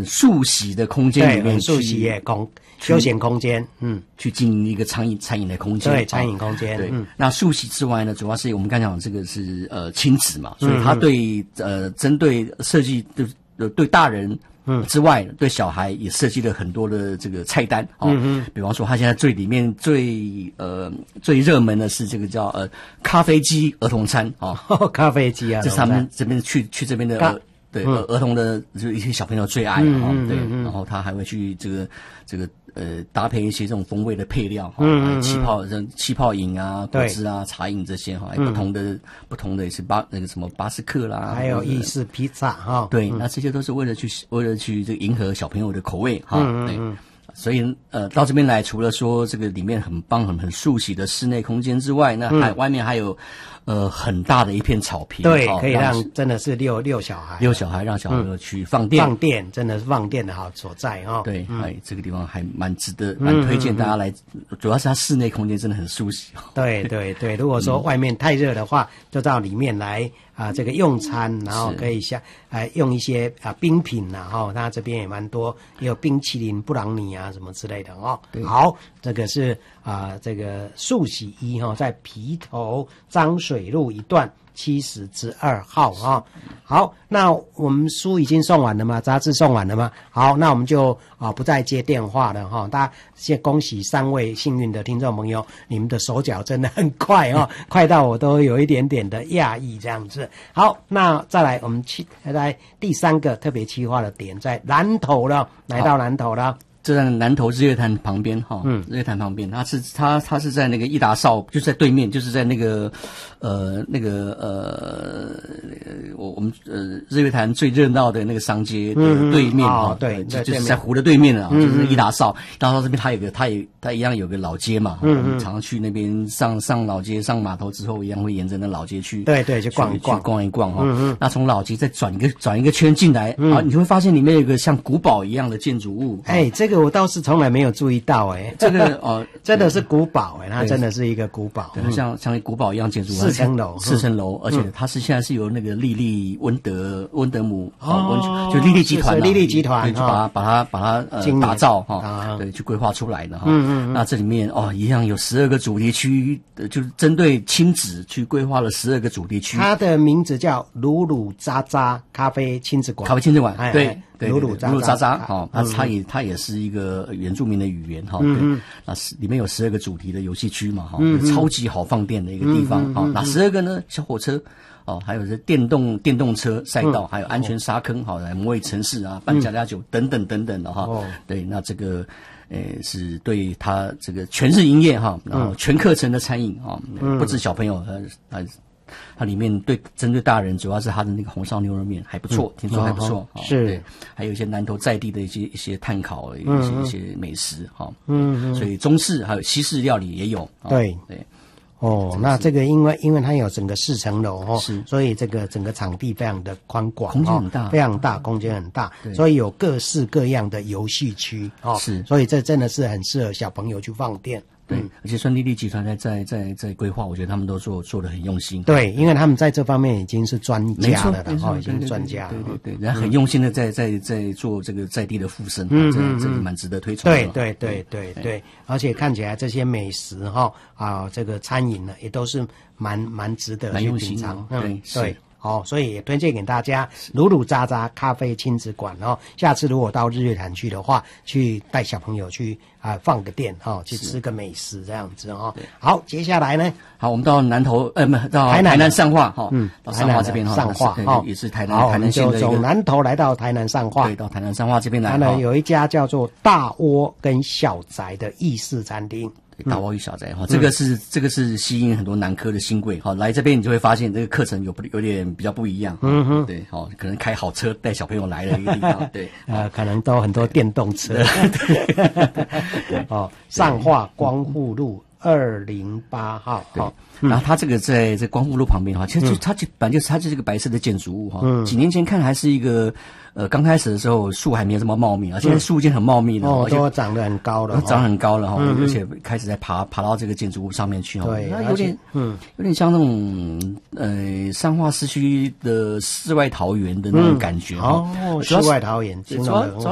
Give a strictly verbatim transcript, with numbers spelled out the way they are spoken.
很熟悉的空间里面去， 熟悉的空休闲空间，嗯， 去经营一个餐饮餐饮的空间， 对，餐饮空间， 对。 嗯， 那熟悉之外呢，主要是我们刚讲这个是呃亲子嘛，所以他对呃针对设计对对大人。嗯，之外，对小孩也设计了很多的这个菜单哦。嗯嗯，比方说，他现在最里面最呃最热门的是这个叫呃咖啡机儿童餐哦， 咖啡机啊， 这是他们这边去去这边的呃对、嗯、儿童的就一些小朋友最爱哈、嗯哦，对、嗯，然后他还会去这个这个呃搭配一些这种风味的配料哈，嗯、气泡像气泡饮啊、果汁啊、茶饮这些哈，还有不同的、嗯、不同的也是巴那个什么巴斯克啦， 还有意式披萨哈， 对、嗯，那这些都是为了去为了去这个迎合小朋友的口味哈，嗯、对。嗯所以呃，到这边来，除了说这个里面很棒、很很熟悉的室内空间之外，那还、嗯、外面还有呃很大的一片草坪， 对，可以让真的是遛遛小孩， 遛小孩，让小朋友去放电， 嗯、放电真的是放电的好所在哈、哦。 对，嗯、哎，这个地方还蛮值得、蛮推荐大家来、嗯，主要是它室内空间真的很熟悉。 对对对，如果说外面太热的话，就到里面来。啊，这个用餐，然后可以像呃用一些啊冰品呐，哈、哦，它这边也蛮多，也有冰淇淋、布朗尼啊什么之类的哦。好，这个是啊这个速洗衣哈、哦，在皮头漳水路一段七十之二号啊、哦。好，那我们书已经送完了吗？杂志送完了吗？好，那我们就啊不再接电话了哈、哦。大家先恭喜三位幸运的听众朋友，你们的手脚真的很快哦，快到我都有一点点的讶异这样子。好，那再来我们去来第三个特别企划的点，在南投了，来到南投了。 就在南投日月潭旁边哈，嗯，日月潭旁边，它是它它是在那个义达邵，就在对面，就是在那个呃那个呃我我们呃日月潭最热闹的那个商街的对面哈、嗯哦，对，就就是在湖的对面啊，嗯、就是义达邵。义达邵这边它有个它也它一样有个老街嘛，嗯、我们常常去那边上上老街上码头之后，一样会沿着那老街去， 对对，去逛一逛， 去逛一逛哈。嗯嗯，那从老街再转一个转一个圈进来、嗯、啊，你会发现里面有一个像古堡一样的建筑物， 哎，这个。这个我倒是从来没有注意到哎、欸， 这个哦， 真的是古堡哎、欸，它真的是一个古堡， 对，像像古堡一样建筑， 四层楼， 四层楼，而且它是现在是由那个莉莉温德温德姆哦，就莉莉集团， 莉莉集团就把它把它把它呃打造哈，对，去规划出来的哈，嗯嗯，那这里面哦一样有十二个主题区，就是针对亲子去规划了十二个主题区， 它的名字叫鲁鲁扎扎咖啡亲子馆， 咖啡亲子馆，对。 鲁鲁鲁鲁扎扎，哈，它它也它也是一个原住民的语言哈，嗯，那是里面有十二个主题的游戏区嘛哈，超级好放电的一个地方哈，那十二个呢小火车哦，还有这电动电动车赛道，还有安全沙坑，好来模拟城市啊，办家家酒等等等等的哈，对，那这个呃是对他这个全日营业哈，然后全课程的餐饮啊，不止小朋友呃呃。它里面对针对大人，主要是它的那个红烧牛肉面还不错，嗯、听说还不错、哦。是，对，还有一些南投在地的一些一些炭烤，一些、嗯、一些美食哈。嗯嗯。所以中式还有西式料理也有。哦、 对对。 哦，那这个因为因为它有整个四层楼哦，是，所以这个整个场地非常的宽广， 空间很大， 哦、非常大，空间很大，所以有各式各样的游戏区哦，是，所以这真的是很适合小朋友去放电。 对，嗯、而且顺利利集团在在在在规划，我觉得他们都做做得很用心。 对，因为他们在这方面已经是专家了，然后已经是专家了。 对对对，人家很用心的在在在做这个在地的附身，嗯嗯，这这个蛮值得推崇的。 对对对对对，而且看起来这些美食哈啊，这个餐饮呢也都是蛮蛮值得去品尝。 对对。 哦，所以也推荐给大家鲁鲁扎扎咖啡亲子馆哦。下次如果到日月潭去的话，去带小朋友去啊、呃、放个电哦，去吃个美食这样子哦。好，接下来呢？ 好，我们到南投呃不到台南上化哈，嗯，到上化这边哈， 上化哦也是台南台南县的一个。 从南投来到台南上化， 对，到台南上化这边来。 它呢有一家叫做大窝跟小宅的意式餐厅。 大窝与小宅哈，这个是、嗯、这个是吸引很多南科的新贵哈，来这边你就会发现这个课程有不有点比较不一样，嗯哼，对，好，可能开好车带小朋友来的一个地方，对， 呃，可能都很多电动车，对，哦，上化光复路二零八号， 好。然后它这个在在光复路旁边哈，其实就它就本来就是它就是个白色的建筑物哈。嗯。几年前看还是一个呃刚开始的时候树还没有这么茂密啊，现在树已经很茂密了， 哦，都长得很高了， 长很高了哈，而且开始在爬爬到这个建筑物上面去哈。 对， 那有点嗯有点像那种呃彰化市区的世外桃源的那种感觉哈。 哦，世外桃源，形容的